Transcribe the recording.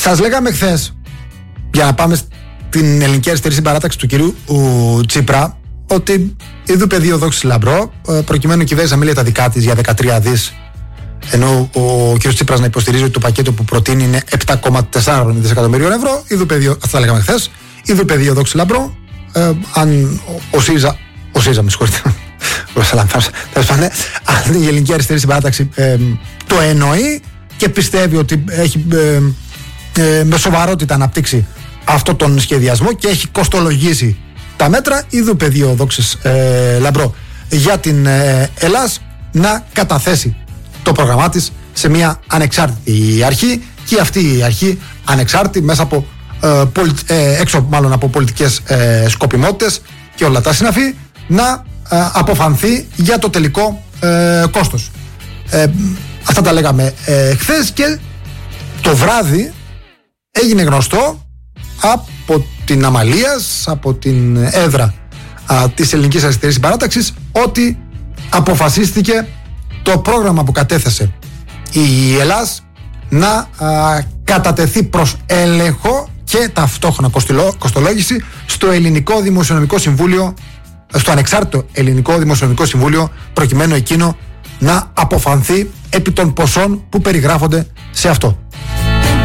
Σας λέγαμε χθες, για να πάμε στην ελληνική αριστερή συμπαράταξη του κυρίου Τσίπρα, ότι είδου πεδίο δόξης λαμπρό, προκειμένου η κυβέρνηση να μιλεί τα δικά της για 13 δις, ενώ ο κ. Τσίπρας να υποστηρίζει ότι το πακέτο που προτείνει είναι 7,4 δισεκατομμυρίων ευρώ. Είδου πεδίο, αυτά λέγαμε χθες, είδου πεδίο δόξης λαμπρό. Αν ο ΣΥΡΙΖΑ, με συγχωρείτε, αν η ελληνική αριστερή συμπαράταξη το εννοεί και πιστεύει ότι έχει με σοβαρότητα αναπτύξει αυτό τον σχεδιασμό και έχει κοστολογήσει τα μέτρα, είδου πεδίο δόξης λαμπρό για την Ελλάς να καταθέσει το πρόγραμμά της σε μια ανεξάρτητη αρχή, και αυτή η αρχή ανεξάρτητη μέσα από έξω μάλλον από πολιτικές σκοπιμότητες και όλα τα συναφή να αποφανθεί για το τελικό κόστος. Αυτά τα λέγαμε χθες, και το βράδυ έγινε γνωστό από την Αμαλίας, από την έδρα της Ελληνικής Αριστερής Συμπαράταξης, ότι αποφασίστηκε το πρόγραμμα που κατέθεσε η Ελλάς να κατατεθεί προς έλεγχο και ταυτόχρονα κοστολόγηση στο Ελληνικό Δημοσιονομικό Συμβούλιο, στο ανεξάρτητο Ελληνικό Δημοσιονομικό Συμβούλιο, προκειμένου εκείνο να αποφανθεί επί των ποσών που περιγράφονται σε αυτό.